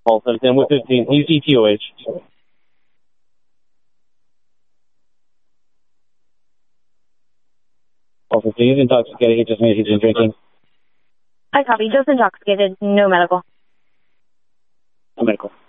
Pulse at 10 with 15. He's ETOH. Pulse 15. He's intoxicated. He just made he's been drinking. I copy. Just intoxicated. No medical. No medical.